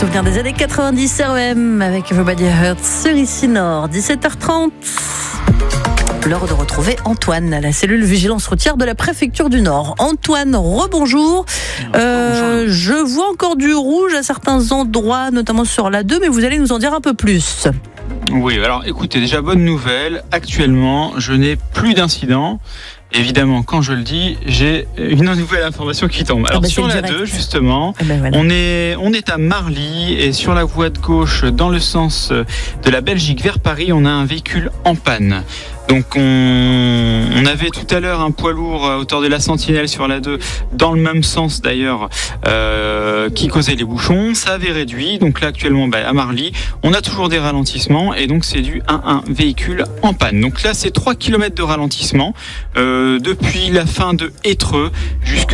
Souvenir des années 90 REM avec Everybody Hurts sur ici Nord, 17h30. L'heure de retrouver Antoine à la cellule vigilance routière de la préfecture du Nord. Antoine, rebonjour. Je vois encore du rouge à certains endroits, notamment sur l'A2, mais vous allez nous en dire un peu plus. Oui, alors écoutez, déjà bonne nouvelle. Actuellement, je n'ai plus d'incidents. Évidemment, quand je le dis, j'ai une nouvelle information qui tombe. Alors sur la 2, justement, voilà. on est à Marly et sur la voie de gauche, dans le sens de la Belgique vers Paris, on a un véhicule en panne. Donc on avait tout à l'heure un poids lourd à hauteur de la Sentinelle sur la 2, dans le même sens d'ailleurs, qui causait les bouchons. Ça avait réduit, donc là actuellement à Marly, on a toujours des ralentissements et donc c'est dû à un véhicule en panne. Donc là c'est 3 km de ralentissement depuis la fin de Étreux jusque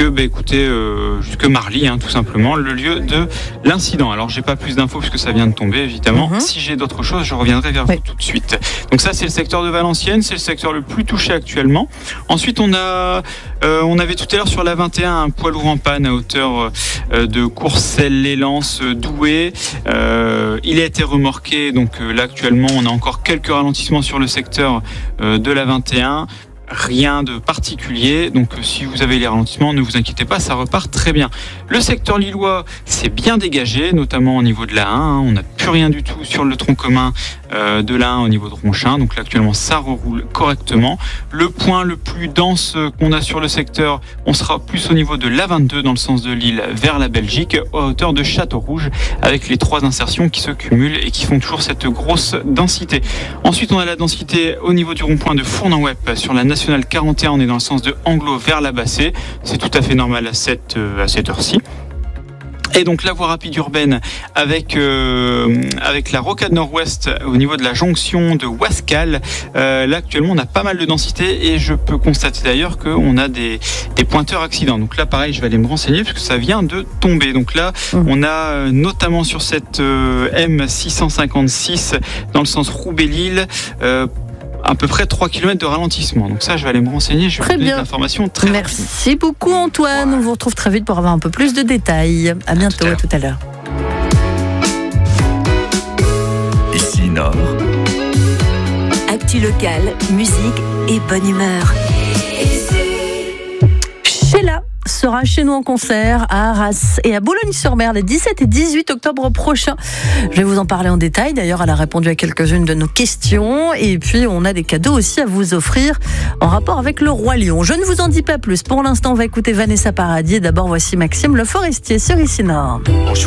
Marly, tout simplement, le lieu de l'incident. Alors j'ai pas plus d'infos puisque ça vient de tomber évidemment. Si j'ai d'autres choses, je reviendrai vers vous tout de suite. Donc ça c'est le secteur de Valenciennes. C'est le secteur le plus touché actuellement. Ensuite, on avait tout à l'heure sur la 21 un poids lourd en panne à hauteur de Courcelles-les-Lances, Douai. Il a été remorqué. Donc là, actuellement, on a encore quelques ralentissements sur le secteur de la 21. Rien de particulier, donc si vous avez les ralentissements, ne vous inquiétez pas, ça repart très bien. Le secteur lillois s'est bien dégagé, notamment au niveau de la 1, on n'a plus rien du tout sur le tronc commun de la 1 au niveau de Ronchin, donc là actuellement ça reroule correctement. Le point le plus dense qu'on a sur le secteur, on sera plus au niveau de la 22 dans le sens de Lille vers la Belgique, à hauteur de Châteaurouge, avec les 3 insertions qui se cumulent et qui font toujours cette grosse densité. Ensuite on a la densité au niveau du rond-point de Fournan-Wep sur la Nationale 41, on est dans le sens de Anglo vers la Bassée, c'est tout à fait normal à cette heure-ci. Et donc la voie rapide urbaine avec la rocade nord-ouest au niveau de la jonction de Wascal. Là actuellement on a pas mal de densité et je peux constater d'ailleurs qu'on a des pointeurs accidents. Donc là pareil je vais aller me renseigner parce que ça vient de tomber. Donc là on a notamment sur cette M656 dans le sens Roubaix-Lille à peu près 3 km de ralentissement. Donc ça, je vais aller me renseigner. Je vais vous donner l'information très rapide. Merci beaucoup Antoine. Voilà. On vous retrouve très vite pour avoir un peu plus de détails. À bientôt, à tout à l'heure. Ici Nord. Actu locale, musique et bonne humeur. Sheila sera chez nous en concert à Arras et à Boulogne-sur-Mer les 17 et 18 octobre prochains. Je vais vous en parler en détail. D'ailleurs, elle a répondu à quelques-unes de nos questions. Et puis, on a des cadeaux aussi à vous offrir en rapport avec le Roi Lion. Je ne vous en dis pas plus. Pour l'instant, on va écouter Vanessa Paradis. D'abord, voici Maxime Le Forestier sur ici Nord.